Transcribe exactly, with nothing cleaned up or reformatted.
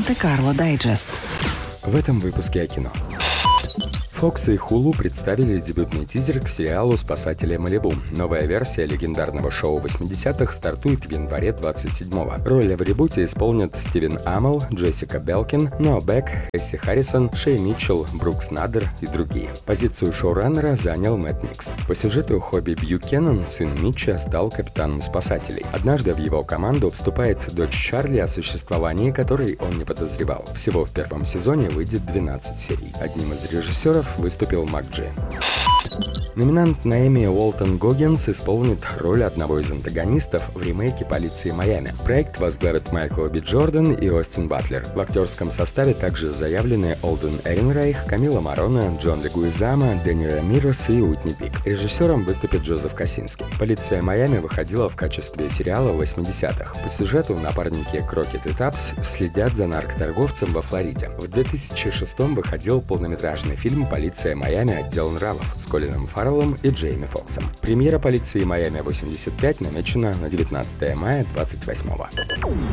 Монте-Карло Дайджест. В этом выпуске о кино. Fox и Hulu представили дебютный тизер к сериалу «Спасатели Малибу». Новая версия легендарного шоу восьмидесятых стартует в январе двадцать седьмого. Роли в ребуте исполнят Стивен Амелл, Джессика Белкин, Ноа Бек, Эсси Харрисон, Шей Митчелл, Брукс Надер и другие. Позицию шоураннера занял Мэтт Никс. По сюжету Хобби Бьюкенен, сын Митча, стал капитаном спасателей. Однажды в его команду вступает дочь Чарли, о существовании которой он не подозревал. Всего в первом сезоне выйдет двенадцать серий. Одним из режиссеров выступил МакДжи. Номинант на Эмми Уолтон Гоггинс исполнит роль одного из антагонистов в ремейке «Полиции Майами». Проект возглавят Майкл Би Джордан и Остин Батлер. В актерском составе также заявлены Олден Эренрейх, Камила Марона, Джон Легуизамо, Дэнни Рамирес и Уитни Пик. Режиссером выступит Джозеф Косински. «Полиция Майами» выходила в качестве сериала в восьмидесятых. По сюжету напарники Крокет и Тапс следят за наркоторговцем во Флориде. В две тысячи шестом выходил полнометражный фильм «Полиция Майами. Отдел нравов» с Колином Фарреллом и Джейми Фоксом. Премьера «Полиции Майами восемьдесят пять» намечена на девятнадцатое мая двадцать восьмого.